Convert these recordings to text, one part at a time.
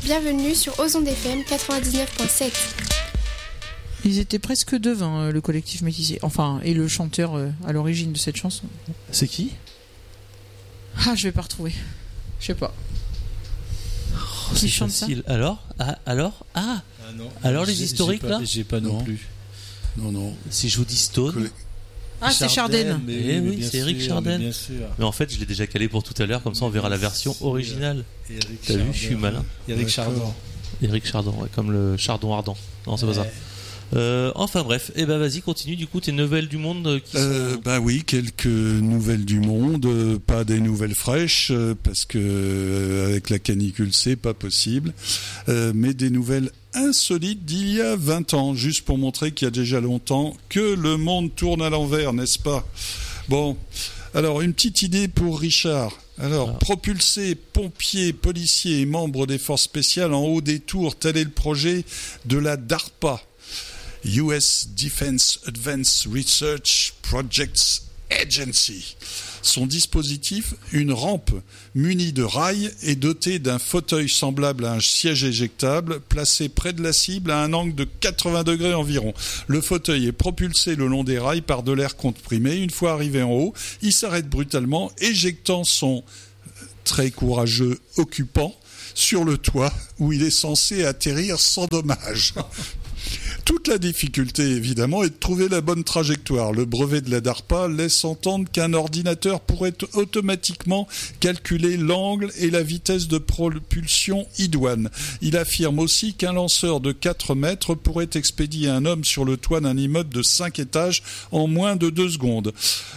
bienvenue sur Ozon FM 99.7. Ils étaient presque devins, le collectif Métissé. Enfin, et le chanteur à l'origine de cette chanson. C'est qui ? Ah, je vais pas retrouver. Je sais pas. Qui c'est chante facile. Alors non. Alors les historiques là ? J'ai pas non plus. Non. Si je vous dis Stone. Ah, c'est Chardin. Mais oui, c'est Eric Chardin. Bien sûr. Mais en fait, je l'ai déjà calé pour tout à l'heure, comme ça on verra la version originale. T'as vu, je suis malin. Eric Chardin. Eric Chardon, ouais, comme le chardon ardent. Non, c'est pas ça. Enfin bref, vas-y, continue du coup tes nouvelles du monde qui sont... Oui, quelques nouvelles du monde, pas des nouvelles fraîches parce que avec la canicule c'est pas possible, mais des nouvelles insolites d'il y a 20 ans, juste pour montrer qu'il y a déjà longtemps que le monde tourne à l'envers, n'est-ce pas ? Bon, alors une petite idée pour Richard. Propulser pompiers, policiers et membres des forces spéciales en haut des tours, tel est le projet de la DARPA. US Defense Advanced Research Projects Agency. Son dispositif, une rampe munie de rails et dotée d'un fauteuil semblable à un siège éjectable, placé près de la cible à un angle de 80 degrés environ. Le fauteuil est propulsé le long des rails par de l'air comprimé. Une fois arrivé en haut, il s'arrête brutalement, éjectant son très courageux occupant sur le toit où il est censé atterrir sans dommage. Toute la difficulté, évidemment, est de trouver la bonne trajectoire. Le brevet de la DARPA laisse entendre qu'un ordinateur pourrait automatiquement calculer l'angle et la vitesse de propulsion idoine. Il affirme aussi qu'un lanceur de 4 mètres pourrait expédier un homme sur le toit d'un immeuble de 5 étages en moins de 2 secondes.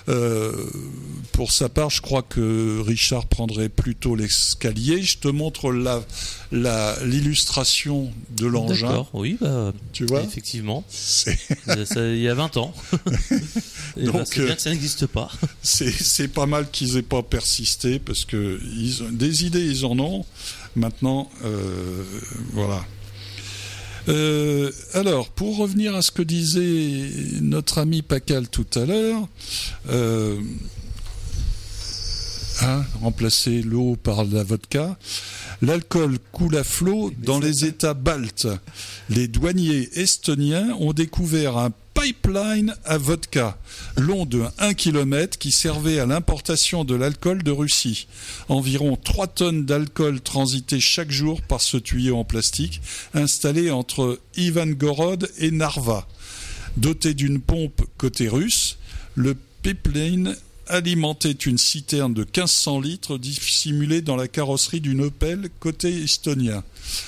Pour sa part, je crois que Richard prendrait plutôt l'escalier. Je te montre l'illustration de l'engin. D'accord, oui, tu vois, effectivement. Il y a 20 ans. Donc, c'est bien que ça n'existe pas. C'est pas mal qu'ils aient pas persisté parce que des idées, ils en ont. Maintenant, voilà. Alors, pour revenir à ce que disait notre ami Pacal tout à l'heure, remplacer l'eau par la vodka. L'alcool coule à flot dans les États baltes. Les douaniers estoniens ont découvert un pipeline à vodka, long de 1 km, qui servait à l'importation de l'alcool de Russie. Environ 3 tonnes d'alcool transitaient chaque jour par ce tuyau en plastique, installé entre Ivangorod et Narva. Doté d'une pompe côté russe, le pipeline alimentait une citerne de 1500 litres dissimulée dans la carrosserie d'une Opel côté estonien.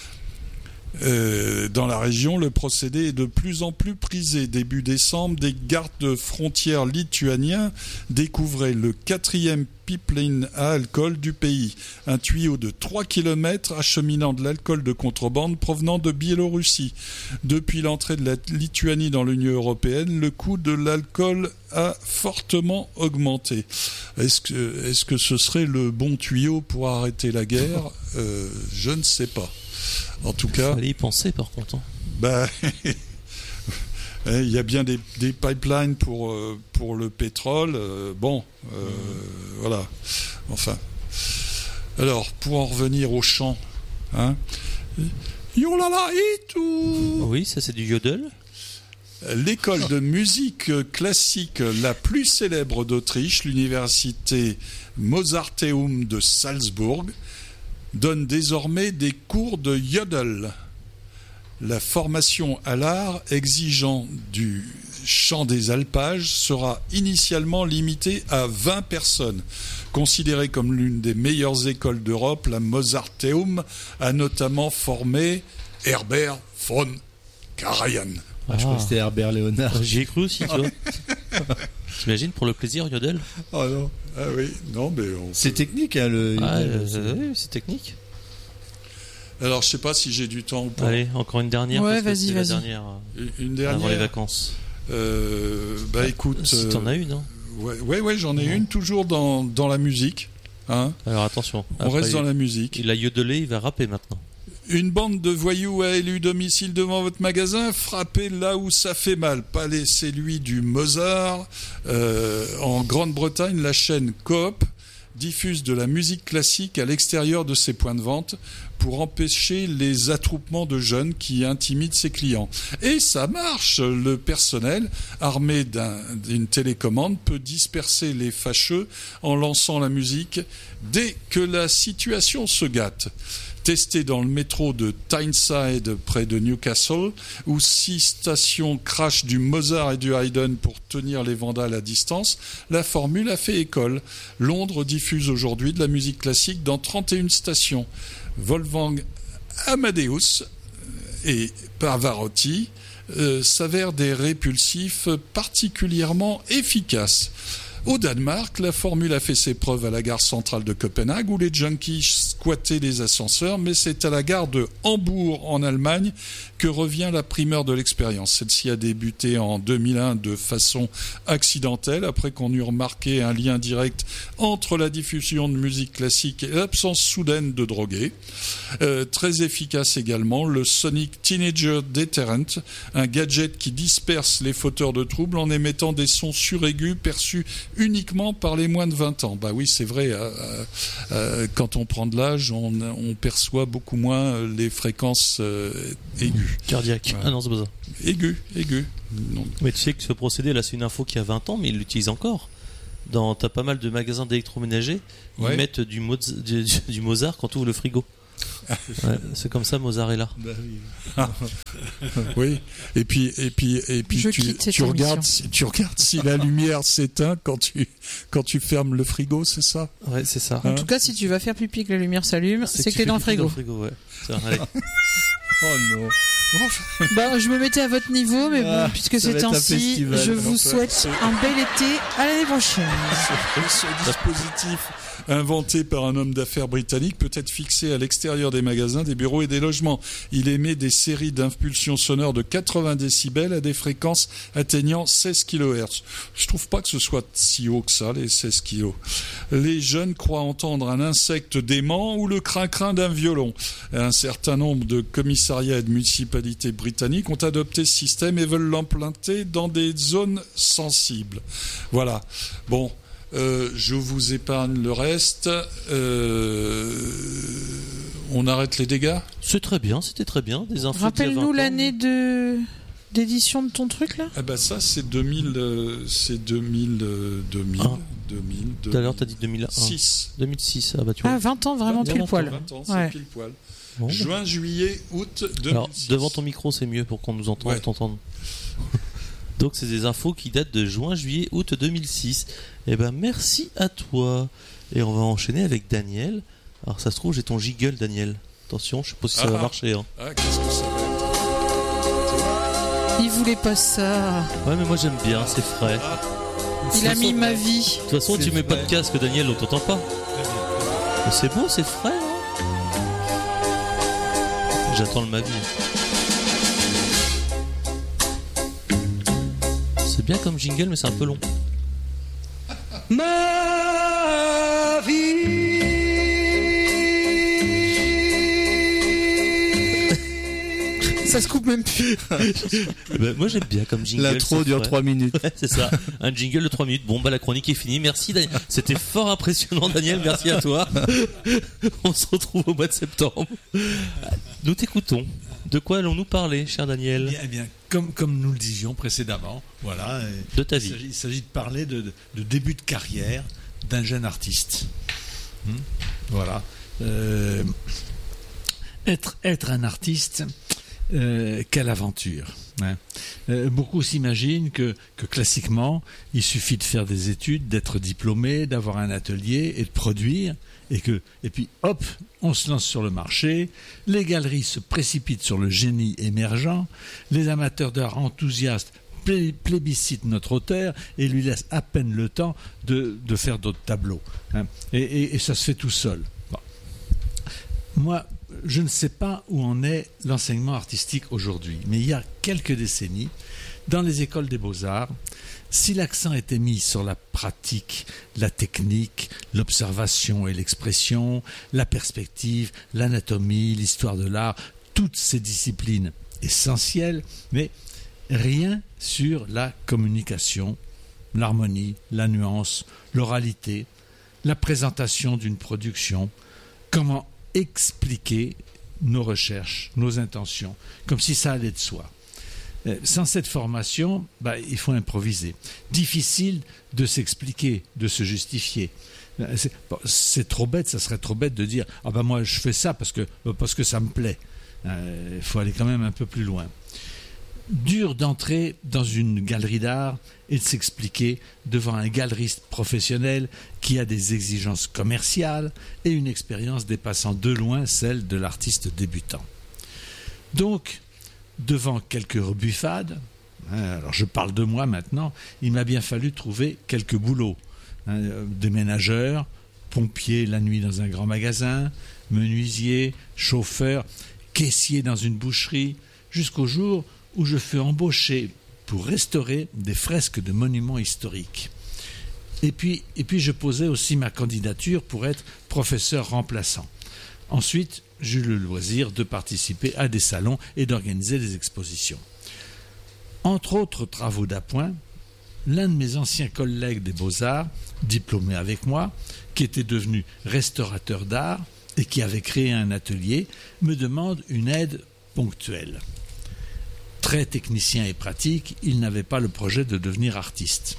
Dans la région, le procédé est de plus en plus prisé. Début décembre, des gardes frontières lituaniens découvraient le 4e pipeline à alcool du pays. Un tuyau de 3 km acheminant de l'alcool de contrebande provenant de Biélorussie. Depuis l'entrée de la Lituanie dans l'Union européenne, le coût de l'alcool a fortement augmenté. Est-ce que ce serait le bon tuyau pour arrêter la guerre ? Je ne sais pas. En tout cas, il fallait y penser par contre. Il y a bien des pipelines pour le pétrole. Voilà. Enfin. Alors, pour en revenir au chant, Yolala Itu. Oui, ça c'est du yodel. L'école de musique classique la plus célèbre d'Autriche, l'université Mozarteum de Salzbourg, donne désormais des cours de yodel. La formation à l'art exigeant du chant des alpages sera initialement limitée à 20 personnes. Considérée comme l'une des meilleures écoles d'Europe, la Mozarteum a notamment formé Herbert von Karajan. Je crois que c'était Herbert Léonard. J'y ai cru aussi, tu vois. T'imagines pour le plaisir, yodel ? Ah non, oui, non, mais c'est technique, hein, le. Oui, c'est technique. Alors, je sais pas si j'ai du temps ou pas. Allez, encore une dernière. Ouais, parce que vas-y. La dernière. Une dernière. Avant les vacances. Écoute. Si t'en as une, hein. Ouais, j'en ai une toujours dans la musique. Hein. Alors attention. On reste dans la musique. Il a yodelé, il va rapper maintenant. Une bande de voyous a élu domicile devant votre magasin, frappez là où ça fait mal. Pas celui du Mozart. En Grande-Bretagne, la chaîne Coop diffuse de la musique classique à l'extérieur de ses points de vente pour empêcher les attroupements de jeunes qui intimident ses clients. Et ça marche. Le personnel, armé d'une télécommande, peut disperser les fâcheux en lançant la musique dès que la situation se gâte. Testé dans le métro de Tyneside près de Newcastle, où 6 stations crachent du Mozart et du Haydn pour tenir les vandales à distance, la formule a fait école. Londres diffuse aujourd'hui de la musique classique dans 31 stations. Wolfgang Amadeus et Pavarotti s'avèrent des répulsifs particulièrement efficaces. Au Danemark, la formule a fait ses preuves à la gare centrale de Copenhague où les junkies squattaient les ascenseurs, mais c'est à la gare de Hambourg en Allemagne que revient la primeur de l'expérience. Celle-ci a débuté en 2001 de façon accidentelle après qu'on eut remarqué un lien direct entre la diffusion de musique classique et l'absence soudaine de drogués. Très efficace également, le Sonic Teenager Deterrent, un gadget qui disperse les fauteurs de troubles en émettant des sons suraigus perçus uniquement par les moins de 20 ans. Bah oui, c'est vrai, quand on prend de l'âge, on perçoit beaucoup moins les fréquences aiguës. Cardiaque. Ouais. Ah non, c'est pas ça. Aigu. Donc, Mais tu sais que ce procédé, là, c'est une info qui a 20 ans, mais ils l'utilisent encore. T'as pas mal de magasins d'électroménager, ils Ouais. mettent du Mozart quand tu ouvres le frigo. Ouais, c'est comme ça, Mozzarella. oui. Et puis Je quitte cette tu regardes si la lumière s'éteint quand tu fermes le frigo, c'est ça? Ouais, c'est ça. En tout cas, si tu vas faire pipi et que la lumière s'allume, c'est que t'es dans le frigo. Ouais. Allez. Oh non. Bah, je me mettais à votre niveau, mais bon, puisque ça va c'est être un ainsi, festival. je vous souhaite un bel été. À l'année prochaine. Ce dispositif inventé par un homme d'affaires britannique peut être fixé à l'extérieur des magasins, des bureaux et des logements. Il émet des séries d'impulsions sonores de 80 décibels à des fréquences atteignant 16 kHz. Je trouve pas que ce soit si haut que ça, les 16 kg. Les jeunes croient entendre un insecte dément ou le crin-crin d'un violon. Un certain nombre de commissariats et de municipalités britanniques ont adopté ce système et veulent l'implanter dans des zones sensibles. Voilà. Bon. Je vous épargne le reste. On arrête les dégâts? C'est très bien, c'était très bien. Des infos. Rappelle-nous l'année d'édition de ton truc là. Ah bah ça c'est 2000 c'est 2000 Tout à l'heure t'as dit 2001. 2006. Ah bah tu vois. Ah, 20 ans vraiment pile poil. 20 ans, c'est Ouais. pile poil. Bon. Juin, juillet, août 2006. Alors devant ton micro c'est mieux pour qu'on nous entende. Ouais. T'entende. Donc c'est des infos qui datent de juin, juillet, août 2006. Eh ben merci à toi. Et on va enchaîner avec Daniel. Alors ça se trouve j'ai ton jiggle Daniel. Attention, je sais pas si ça va marcher. Hein. Ah, qu'est-ce que ça va Il voulait pas ça. Ouais mais moi j'aime bien, c'est frais. Il a mis ma vie. De toute façon tu mets pas de casque Daniel, on t'entend pas. Mais c'est beau, c'est frais. Hein. J'attends le ma vie. C'est bien comme jingle mais c'est un peu long. Ma vie. Ça se coupe même plus. Ben, moi j'aime bien comme jingle. L'intro c'est dure frais. 3 minutes. Ouais, c'est ça, un jingle de 3 minutes. Bon bah la chronique est finie, merci Daniel. C'était fort impressionnant Daniel, merci à toi. On se retrouve au mois de septembre. Nous t'écoutons. De quoi allons-nous parler, cher Daniel? Eh bien, comme nous le disions précédemment, voilà. De ta vie. Il s'agit de parler de début de carrière d'un jeune artiste. Voilà. Être un artiste, quelle aventure. Hein. Beaucoup s'imaginent que classiquement, il suffit de faire des études, d'être diplômé, d'avoir un atelier et de produire. Et puis hop, on se lance sur le marché, les galeries se précipitent sur le génie émergent, les amateurs d'art enthousiastes plébiscitent notre auteur et lui laissent à peine le temps de faire d'autres tableaux. Hein. Et ça se fait tout seul. Bon. Moi, je ne sais pas où en est l'enseignement artistique aujourd'hui, mais il y a quelques décennies, dans les écoles des beaux-arts, si l'accent était mis sur la pratique, la technique, l'observation et l'expression, la perspective, l'anatomie, l'histoire de l'art, toutes ces disciplines essentielles, mais rien sur la communication, l'harmonie, la nuance, l'oralité, la présentation d'une production, comment expliquer nos recherches, nos intentions, comme si ça allait de soi. Sans cette formation, il faut improviser. Difficile de s'expliquer, de se justifier. C'est trop bête, ça serait trop bête de dire « Ah ben moi je fais ça parce que ça me plaît ». Il faut aller quand même un peu plus loin. Dur d'entrer dans une galerie d'art et de s'expliquer devant un galeriste professionnel qui a des exigences commerciales et une expérience dépassant de loin celle de l'artiste débutant. Donc, devant quelques rebuffades, alors je parle de moi maintenant, il m'a bien fallu trouver quelques boulots. Déménageur, pompier la nuit dans un grand magasin, menuisier, chauffeur, caissier dans une boucherie, jusqu'au jour où je fus embauché pour restaurer des fresques de monuments historiques. Et puis je posais aussi ma candidature pour être professeur remplaçant. Ensuite, j'eus le loisir de participer à des salons et d'organiser des expositions. Entre autres travaux d'appoint, l'un de mes anciens collègues des Beaux-Arts, diplômé avec moi, qui était devenu restaurateur d'art et qui avait créé un atelier, me demande une aide ponctuelle. Très technicien et pratique, il n'avait pas le projet de devenir artiste.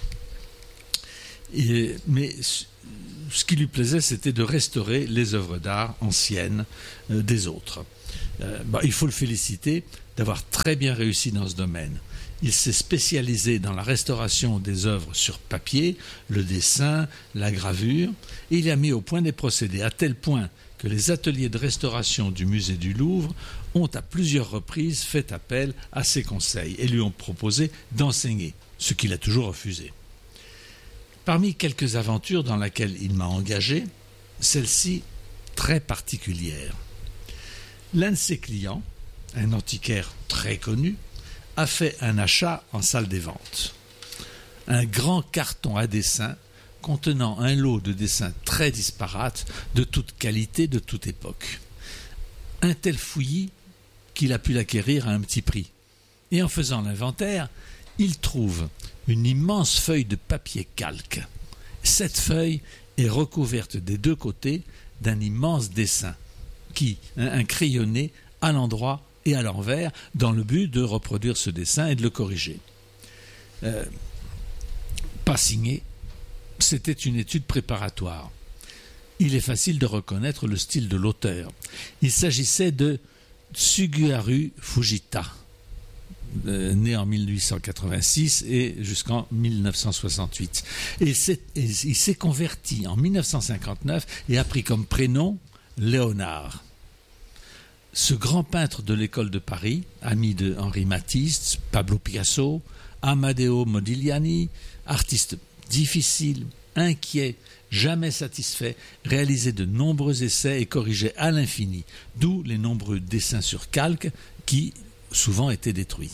Mais ce qui lui plaisait, c'était de restaurer les œuvres d'art anciennes des autres. Il faut le féliciter d'avoir très bien réussi dans ce domaine. Il s'est spécialisé dans la restauration des œuvres sur papier, le dessin, la gravure, et il a mis au point des procédés, à tel point que les ateliers de restauration du musée du Louvre ont à plusieurs reprises fait appel à ses conseils et lui ont proposé d'enseigner, ce qu'il a toujours refusé. Parmi quelques aventures dans lesquelles il m'a engagé, celle-ci très particulière. L'un de ses clients, un antiquaire très connu, a fait un achat en salle des ventes. Un grand carton à dessin contenant un lot de dessins très disparates, de toute qualité, de toute époque. Un tel fouillis qu'il a pu l'acquérir à un petit prix. Et en faisant l'inventaire, il trouve une immense feuille de papier calque. Cette feuille est recouverte des deux côtés d'un immense dessin, un crayonné à l'endroit et à l'envers, dans le but de reproduire ce dessin et de le corriger. Pas signé, c'était une étude préparatoire. Il est facile de reconnaître le style de l'auteur. Il s'agissait de Tsugaru Fujita, né en 1886 et jusqu'en 1968. Et il s'est converti en 1959 et a pris comme prénom Léonard. Ce grand peintre de l'école de Paris, ami de Henri Matisse, Pablo Picasso, Amadeo Modigliani, artiste difficile, inquiet, jamais satisfait, réalisait de nombreux essais et corrigeait à l'infini, d'où les nombreux dessins sur calque qui souvent étaient détruits.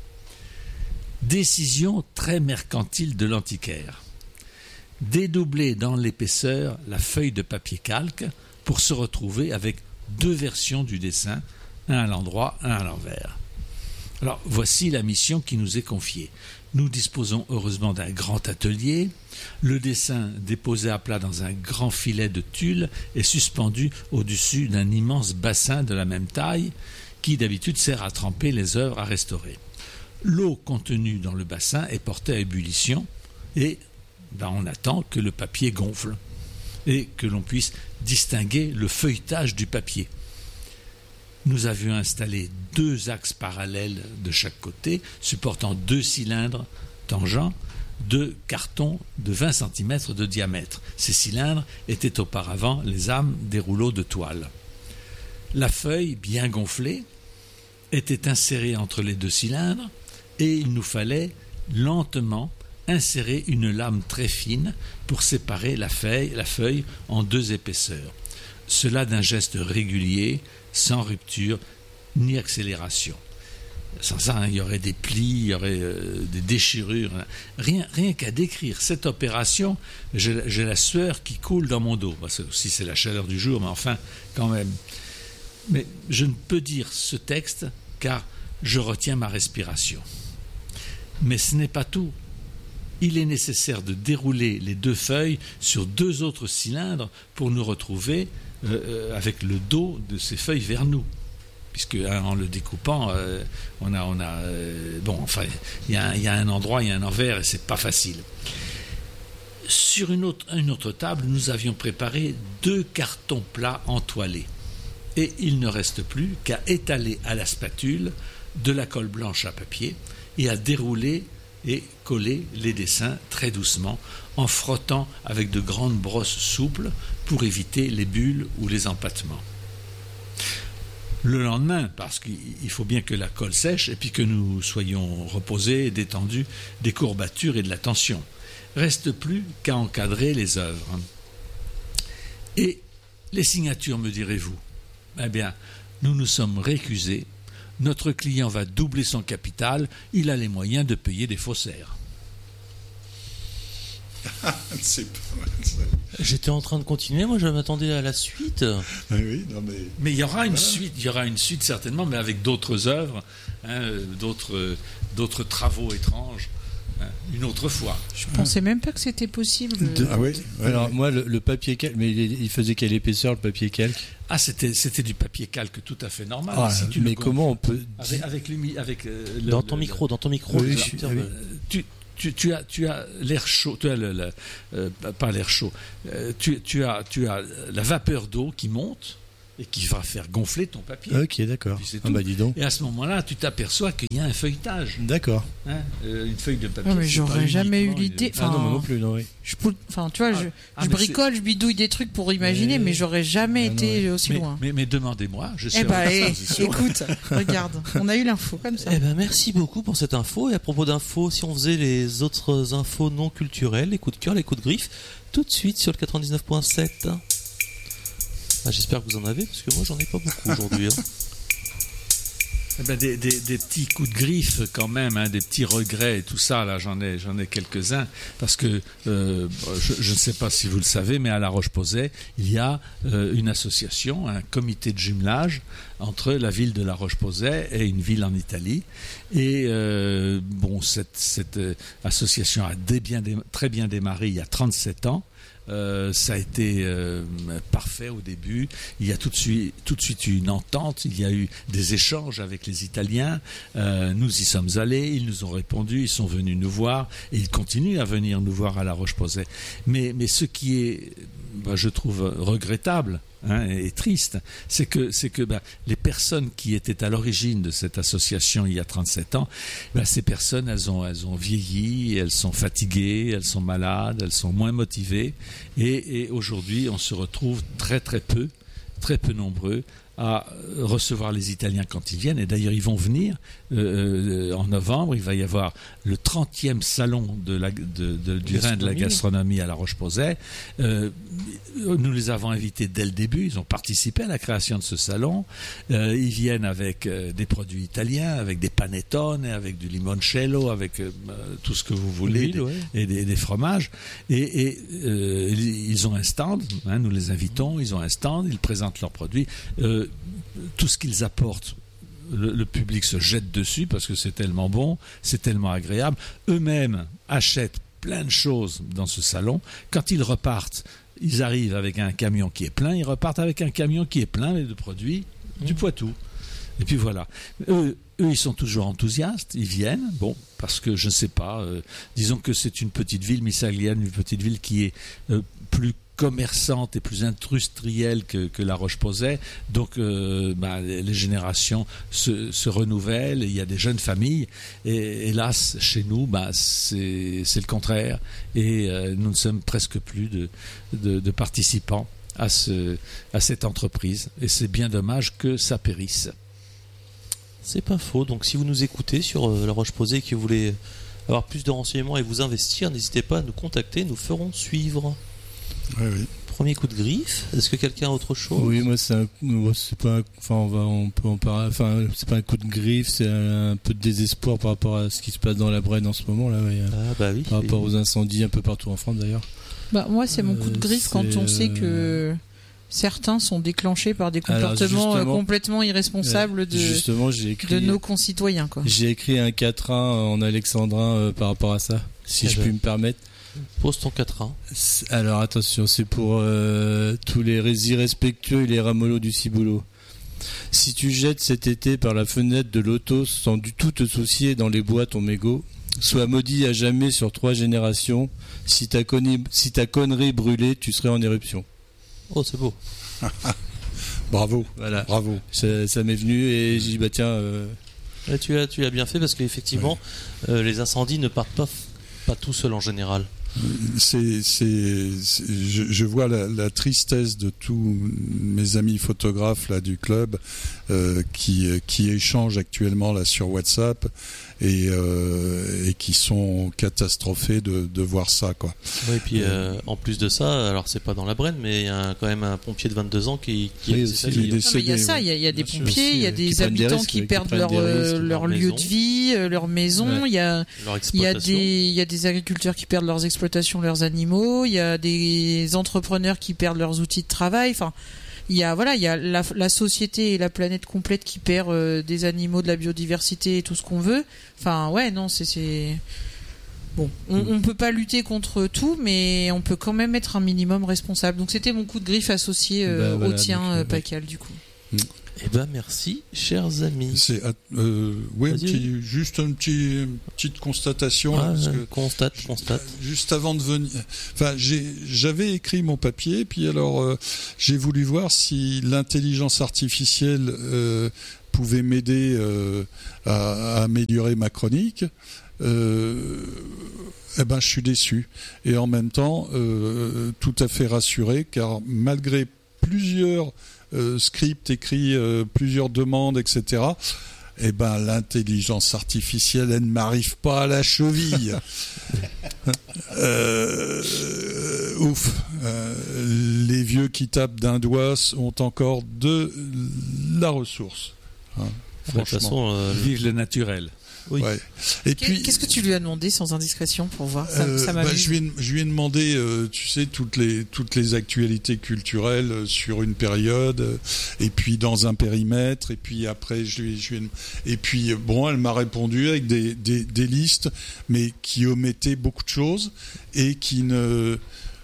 Décision très mercantile de l'antiquaire. Dédoubler dans l'épaisseur la feuille de papier calque pour se retrouver avec deux versions du dessin, un à l'endroit, un à l'envers. Alors, voici la mission qui nous est confiée. Nous disposons heureusement d'un grand atelier. Le dessin, déposé à plat dans un grand filet de tulle, est suspendu au-dessus d'un immense bassin de la même taille qui d'habitude sert à tremper les œuvres à restaurer. L'eau contenue dans le bassin est portée à ébullition et on attend que le papier gonfle et que l'on puisse distinguer le feuilletage du papier. Nous avions installé 2 axes parallèles de chaque côté, supportant 2 cylindres tangents de carton de 20 cm de diamètre. Ces cylindres étaient auparavant les âmes des rouleaux de toile. La feuille, bien gonflée, était insérée entre les 2 cylindres et il nous fallait lentement insérer une lame très fine pour séparer la feuille en 2 épaisseurs. Cela d'un geste régulier, sans rupture ni accélération. Sans ça, il y aurait des plis, il y aurait des déchirures. Rien qu'à décrire cette opération, j'ai la sueur qui coule dans mon dos. Parce que aussi c'est la chaleur du jour, mais enfin, quand même. Mais je ne peux dire ce texte car je retiens ma respiration. Mais ce n'est pas tout. il est nécessaire de dérouler les 2 feuilles sur 2 autres cylindres pour nous retrouver avec le dos de ces feuilles vers nous. Puisque en le découpant, il y a un endroit, il y a un envers et c'est pas facile. Sur une autre table, nous avions préparé 2 cartons plats entoilés. Et il ne reste plus qu'à étaler à la spatule de la colle blanche à papier et à dérouler et coller les dessins très doucement en frottant avec de grandes brosses souples pour éviter les bulles ou les empâtements. Le lendemain, parce qu'il faut bien que la colle sèche et puis que nous soyons reposés, détendus des courbatures et de la tension. Reste plus qu'à encadrer les œuvres. Et les signatures, me direz-vous? Eh bien, nous nous sommes récusés. Notre client va doubler son capital. Il a les moyens de payer des faussaires. C'est pas mal, ça. J'étais en train de continuer, moi je m'attendais à la suite. Ah oui, non mais... Mais il y aura une suite, certainement, mais avec d'autres œuvres, d'autres travaux étranges, une autre fois. Je pensais même pas que c'était possible. Ah oui. Alors moi le papier calque, mais il faisait quelle épaisseur le papier calque? Ah, c'était du papier calque tout à fait normal. Ah, Si tu mais le comment on peut Dans ton micro. Oui, tu as l'air chaud, pas l'air chaud. Tu as la vapeur d'eau qui monte et qui va faire gonfler ton papier. Ok, d'accord. Puis c'est Ah tout. bah dis donc. Et à ce moment-là, tu t'aperçois qu'il y a un feuilletage. D'accord. Une feuille de papier. Ouais, mais c'est j'aurais pas jamais eu uniquement l'idée. Ah non, moi non plus, non, oui. Tu vois, je mais bricole, je bidouille des trucs pour imaginer, mais j'aurais jamais Ah non, été aussi loin. Mais demandez-moi, je suis Écoute, regarde, on a eu l'info comme ça. Eh ben, merci beaucoup pour cette info. Et à propos d'infos, si on faisait les autres infos non culturelles, les coups de cœur, les coups de griffe, tout de suite sur le 99.7. Ah, j'espère que vous en avez, parce que moi j'en ai pas beaucoup aujourd'hui. Hein. Eh ben, des petits coups de griffe quand même, des petits regrets et tout ça, là j'en ai quelques-uns, parce que je ne sais pas si vous le savez, mais à La Roche-Posay, il y a une association, un comité de jumelage entre la ville de La Roche-Posay et une ville en Italie. Et cette association a très bien démarré il y a 37 ans. Ça a été parfait au début. Il y a tout de suite eu une entente. Il y a eu des échanges avec les Italiens. Nous y sommes allés. Ils nous ont répondu. Ils sont venus nous voir et ils continuent à venir nous voir à La Roche-Posay. Mais ce qui est, je trouve, regrettable et triste, c'est que les personnes qui étaient à l'origine de cette association il y a 37 ans, ces personnes, elles ont vieilli, elles sont fatiguées, elles sont malades, elles sont moins motivées, et aujourd'hui on se retrouve très peu nombreux à recevoir les Italiens quand ils viennent. Et d'ailleurs, ils vont venir en novembre. Il va y avoir le 30e salon du vin de la gastronomie à La Roche-Posay. Nous les avons invités dès le début. Ils ont participé à la création de ce salon. Ils viennent avec des produits italiens, avec des panettone, avec du limoncello, avec tout ce que vous voulez, et des fromages. Et ils ont un stand. Nous les invitons. Ils ont un stand. Ils présentent leurs produits. Tout ce qu'ils apportent, le public se jette dessus parce que c'est tellement bon, c'est tellement agréable. Eux-mêmes achètent plein de choses dans ce salon. Quand ils repartent, ils arrivent avec un camion qui est plein, ils repartent avec un camion qui est plein de produits du Poitou. Et puis voilà. Eux, ils sont toujours enthousiastes, ils viennent, parce que je ne sais pas, disons que c'est une petite ville, Missagliane, une petite ville qui est plus commerçante et plus industrielle que La Roche-Posay, donc les générations se renouvellent, et il y a des jeunes familles, et hélas chez nous c'est le contraire, et nous ne sommes presque plus de participants à cette entreprise, et c'est bien dommage que ça périsse. C'est pas faux. Donc si vous nous écoutez sur La Roche-Posay et que vous voulez avoir plus de renseignements et vous investir, n'hésitez pas à nous contacter, nous ferons suivre. Oui. Premier coup de griffe. Est-ce que quelqu'un a autre chose? Oui, moi c'est pas, on peut en parler. Enfin, c'est pas un coup de griffe, c'est un peu de désespoir par rapport à ce qui se passe dans la Brenne en ce moment là. Oui. Par rapport aux incendies un peu partout en France d'ailleurs. Moi, c'est mon coup de griffe quand on sait que certains sont déclenchés par des comportements complètement irresponsables de nos concitoyens, quoi. J'ai écrit un quatrain en alexandrin par rapport à ça. si je puis me permettre. Pose ton 4-1. Alors attention, c'est pour tous les irrespectueux et les ramollos du ciboulot. Si tu jettes cet été par la fenêtre de l'auto sans du tout te soucier dans les bois ton mégot, sois maudit à jamais sur 3 générations. Si ta connerie brûlait, tu serais en éruption. Oh, c'est beau. Bravo. Voilà. Bravo. Ça m'est venu et j'ai dit bah tiens. Tu as bien fait parce qu'effectivement, les incendies ne partent pas tout seuls en général. Je vois la tristesse de tous mes amis photographes là du club qui échangent actuellement là sur WhatsApp et qui sont catastrophés de voir ça quoi. Oui, et puis en plus de ça, alors c'est pas dans la Brenne, mais il y a quand même un pompier de 22 ans qui il y a ça, il y a des pompiers, il y a des habitants qui perdent leur lieu de vie, leur maison, il y a des agriculteurs qui perdent leurs exploitations, leurs animaux, il y a des entrepreneurs qui perdent leurs outils de travail, enfin il y a la société et la planète complète qui perd des animaux, de la biodiversité et tout ce qu'on veut. Enfin ouais, non, c'est bon, on peut pas lutter contre tout, mais on peut quand même être un minimum responsable. Donc c'était mon coup de griffe associé au tien, Pacal, du coup. Eh ben merci, chers amis. C'est juste une petite constatation. Parce que constate. Juste avant de venir, enfin j'avais écrit mon papier, puis alors j'ai voulu voir si l'intelligence artificielle pouvait m'aider à améliorer ma chronique. Je suis déçu et en même temps tout à fait rassuré, car malgré plusieurs scripts écrits, plusieurs demandes, etc. L'intelligence artificielle, elle ne m'arrive pas à la cheville. Les vieux qui tapent d'un doigt ont encore de la ressource. De toute façon, vive le naturel. Oui. Ouais. Et puis, qu'est-ce que tu lui as demandé sans indiscrétion pour voir ça m'amuse. Je lui ai demandé, tu sais, toutes les actualités culturelles sur une période, et puis dans un périmètre, et puis après elle m'a répondu avec des listes, mais qui omettaient beaucoup de choses et qui ne,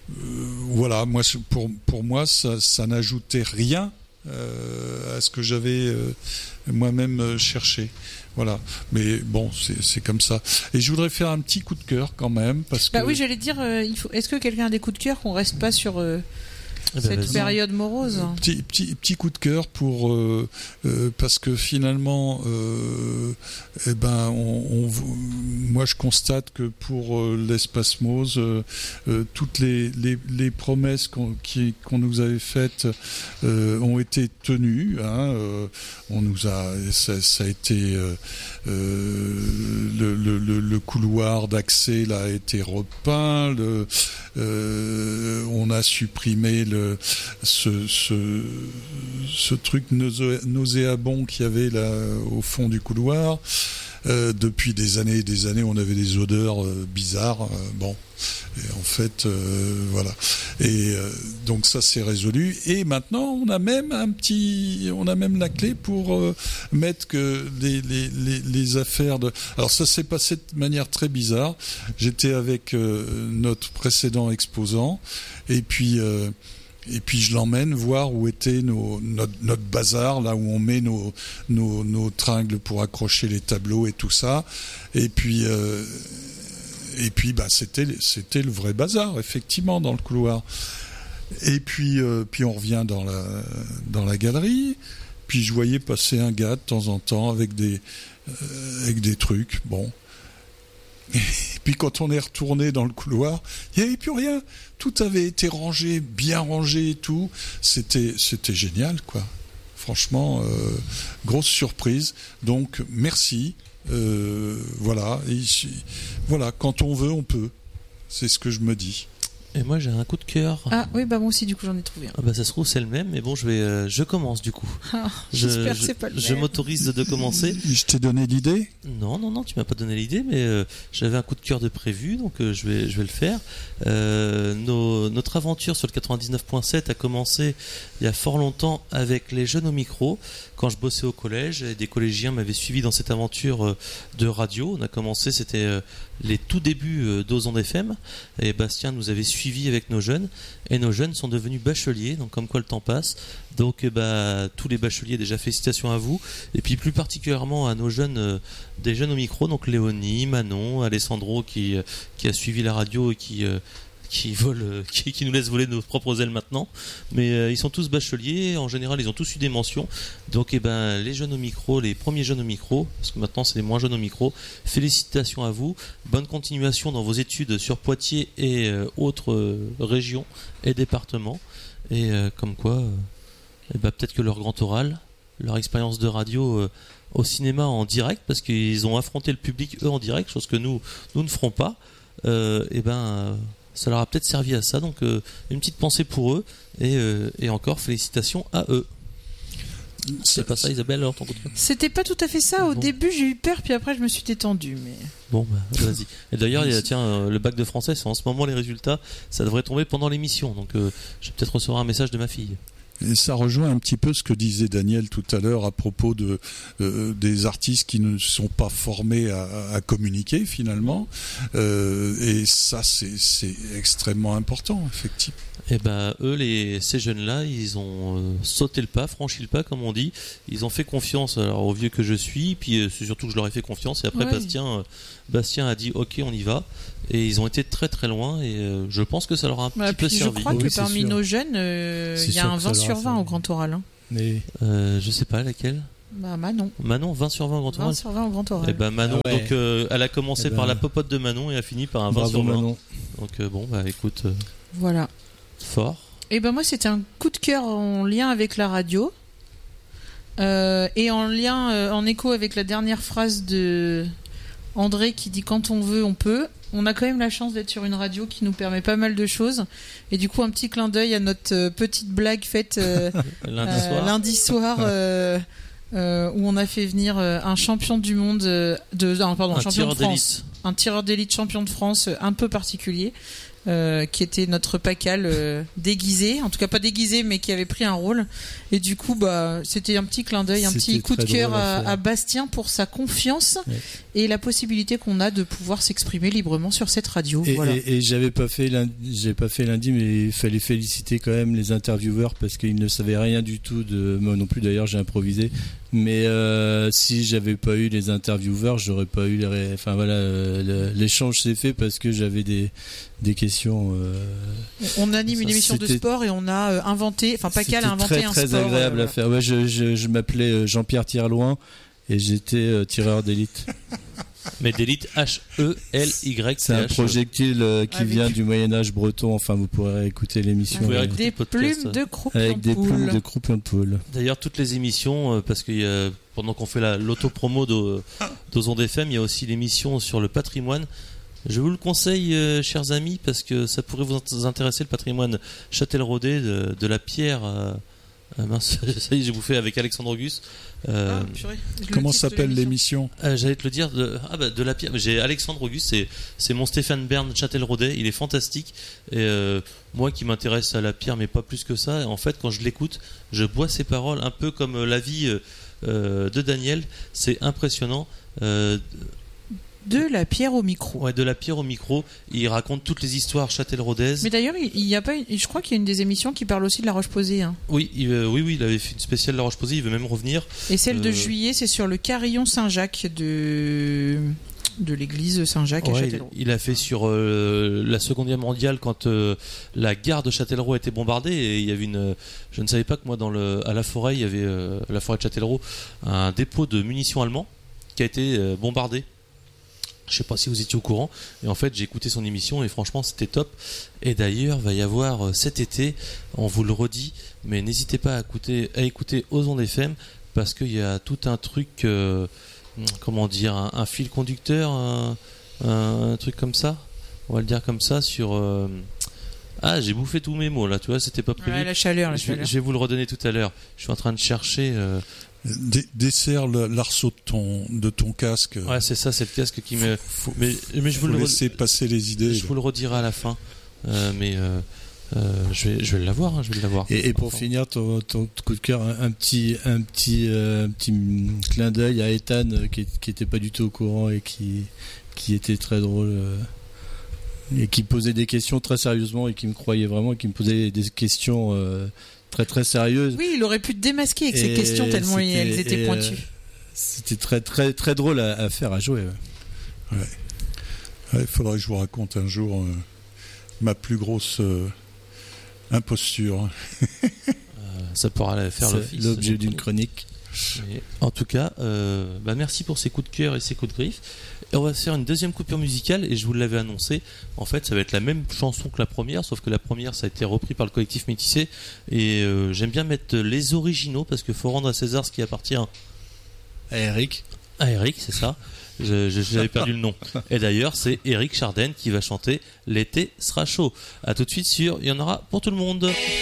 pour moi ça n'ajoutait rien à ce que j'avais moi-même cherché. Voilà, mais bon, c'est comme ça. Et je voudrais faire un petit coup de cœur quand même, parce que... oui, j'allais dire, est-ce que quelqu'un a des coups de cœur, qu'on reste pas sur cette période morose? Petit coup de cœur pour parce que finalement, moi je constate que pour l'Espasmose, toutes les promesses qu'on nous avait faites ont été tenues. On nous a, ça a été le couloir d'accès là a été repeint. On a supprimé ce truc nauséabond qu'il y avait là au fond du couloir. Depuis des années et des années, on avait des odeurs bizarres. Et en fait, voilà. Et donc ça c'est résolu. Et maintenant, on a même la clé pour mettre que les affaires de. Alors ça s'est passé de manière très bizarre. J'étais avec notre précédent exposant, et puis je l'emmène voir où était notre bazar, là où on met nos tringles pour accrocher les tableaux et tout ça. Et puis c'était le vrai bazar, effectivement, dans le couloir. Et puis on revient dans la galerie. Puis je voyais passer un gars de temps en temps avec des trucs. Bon. Et puis quand on est retourné dans le couloir, il n'y avait plus rien. Tout avait été rangé, bien rangé et tout. C'était génial, quoi. Franchement, grosse surprise. Donc merci. Voilà. Et voilà, quand on veut, on peut. C'est ce que je me dis. Et moi j'ai un coup de cœur. Ah oui, moi aussi du coup j'en ai trouvé un. Ah ça se trouve c'est le même, mais bon je commence du coup. J'espère que c'est pas le même. Je m'autorise de commencer. Je t'ai donné l'idée ? Non, tu m'as pas donné l'idée, mais j'avais un coup de cœur de prévu, donc je vais le faire. Notre aventure sur le 99.7 a commencé il y a fort longtemps avec les jeunes au micro. Quand je bossais au collège, des collégiens m'avaient suivi dans cette aventure de radio. On a commencé, c'était les tout débuts d'Ozon FM, et Bastien nous avait suivis avec nos jeunes, et nos jeunes sont devenus bacheliers, donc comme quoi le temps passe. Donc tous les bacheliers, déjà félicitations à vous, et puis plus particulièrement à nos jeunes, des jeunes au micro, donc Léonie, Manon, Alessandro qui a suivi la radio et qui nous laisse voler nos propres ailes maintenant, mais ils sont tous bacheliers, en général ils ont tous eu des mentions, donc les jeunes au micro, les premiers jeunes au micro, parce que maintenant c'est les moins jeunes au micro, félicitations à vous, bonne continuation dans vos études sur Poitiers et autres régions et départements, et comme quoi peut-être que leur grand oral, leur expérience de radio au cinéma en direct, parce qu'ils ont affronté le public eux en direct, chose que nous ne ferons pas, ça leur a peut-être servi à ça, donc une petite pensée pour eux, et encore félicitations à eux. C'est pas ça, Isabelle, alors ton coup de cœur ? C'était pas tout à fait ça. Au début, j'ai eu peur, puis après, je me suis détendu. Mais... Bon, vas-y. Et d'ailleurs, le bac de français, c'est en ce moment les résultats. Ça devrait tomber pendant l'émission, donc je vais peut-être recevoir un message de ma fille. Et ça rejoint un petit peu ce que disait Daniel tout à l'heure à propos des artistes qui ne sont pas formés à communiquer finalement. Et ça, c'est extrêmement important, effectivement. Et ces jeunes-là, ils ont sauté le pas, franchi le pas, comme on dit. Ils ont fait confiance aux vieux que je suis, puis c'est surtout que je leur ai fait confiance. Et après, Bastien a dit OK, on y va. Et ils ont été très très loin, et je pense que ça leur a un petit peu servi. Je crois que parmi nos jeunes, il y a un 20 sur 20 au grand oral. Mais... je sais pas laquelle. Manon. Manon, 20 sur 20 au grand oral. 20 sur 20 au grand oral. Et Manon, donc elle a commencé par la popote de Manon et a fini par un 20 sur 20. Manon. Donc écoute. Voilà. Fort. Et moi c'était un coup de cœur en lien avec la radio. Et en écho avec la dernière phrase de André qui dit quand on veut, on peut. On a quand même la chance d'être sur une radio qui nous permet pas mal de choses. Et du coup, un petit clin d'œil à notre petite blague faite lundi soir où on a fait venir un champion du monde, champion de France. Un tireur d'élite champion de France un peu particulier. Qui était notre Pacal déguisé, en tout cas pas déguisé mais qui avait pris un rôle, et du coup c'était un petit clin d'œil, un petit coup de cœur à Bastien pour sa confiance et la possibilité qu'on a de pouvoir s'exprimer librement sur cette radio. Et j'ai pas fait lundi, mais il fallait féliciter quand même les intervieweurs parce qu'ils ne savaient rien du tout de moi non plus, d'ailleurs j'ai improvisé, mais si j'avais pas eu les intervieweurs, j'aurais pas eu l'échange s'est fait parce que j'avais des questions. On anime une émission de sport et on a inventé, Pacal a inventé un sport. C'était très agréable à faire. Ouais, je m'appelais Jean-Pierre Tirloin et j'étais tireur d'élite. Mais d'élite H-E-L-Y. C'est un projectile qui vient du Moyen-Âge breton. Enfin, vous pourrez écouter l'émission. Avec des plumes de croupion de poule. Avec des plumes de croupion de poule. D'ailleurs, toutes les émissions, parce que pendant qu'on fait l'autopromo d'Ozon FM, il y a aussi l'émission sur le patrimoine. Je vous le conseille, chers amis, parce que ça pourrait vous intéresser, le patrimoine Châtelleraudais, de la pierre. Mince, ça y est, j'ai bouffé avec Alexandre Auguste. Comment s'appelle l'émission ? J'allais te le dire. De la pierre. J'ai Alexandre Auguste, c'est mon Stéphane Bern Châtelleraudais. Il est fantastique. Et moi qui m'intéresse à la pierre, mais pas plus que ça. En fait, quand je l'écoute, je bois ses paroles, un peu comme la vie de Daniel. C'est impressionnant. De la pierre au micro. Ouais, de la pierre au micro. Il raconte toutes les histoires châtelleraudaises. Mais d'ailleurs, je crois qu'il y a une des émissions qui parle aussi de La Roche-Posay. Hein. Oui, il avait fait une spéciale La Roche-Posay. Il veut même revenir. Et celle de juillet, c'est sur le carillon Saint-Jacques de l'église Saint-Jacques à Châtellerault. Il a fait sur la Seconde Guerre mondiale quand la gare de Châtellerault a été bombardée, et il y avait je ne savais pas que moi à la forêt, il y avait la forêt de Châtellerault, un dépôt de munitions allemands qui a été bombardé. Je sais pas si vous étiez au courant, et en fait j'ai écouté son émission et franchement c'était top. Et d'ailleurs va y avoir cet été, on vous le redit, mais n'hésitez pas à écouter Ozon FM, parce qu'il y a tout un truc, un fil conducteur, un truc comme ça, on va le dire comme ça, sur Ah, j'ai bouffé tous mes mots là, tu vois, c'était pas prévu. Ouais, la chaleur. Je vais vous le redonner tout à l'heure. Je suis en train de chercher. Desserre l'arceau de ton casque. Ouais, c'est ça, c'est le casque qui me. Mais je vous le laisser passer les idées. Je vous le redirai à la fin. Je vais l'avoir, je vais l'avoir. Et pour finir ton coup de cœur, un petit clin d'œil à Ethan qui était pas du tout au courant et qui était très drôle et qui posait des questions très sérieusement et qui me croyait vraiment et qui me posait des questions très très sérieuses. Oui, il aurait pu te démasquer avec ces questions tellement elles étaient pointues. C'était très très très drôle à faire, à jouer. Ouais. Il faudrait que je vous raconte un jour ma plus grosse imposture. Ça pourra faire l'objet d'une chronique. Mais en tout cas, merci pour ces coups de cœur et ces coups de griffe. Et on va faire une deuxième coupure musicale et je vous l'avais annoncé. En fait, ça va être la même chanson que la première, sauf que la première, ça a été repris par le collectif Métissé. Et j'aime bien mettre les originaux parce qu'il faut rendre à César ce qui appartient à Eric. À Eric, c'est ça. J'avais perdu le nom. Et d'ailleurs, c'est Eric Chardin qui va chanter L'été sera chaud. À tout de suite sur Il y en aura pour tout le monde.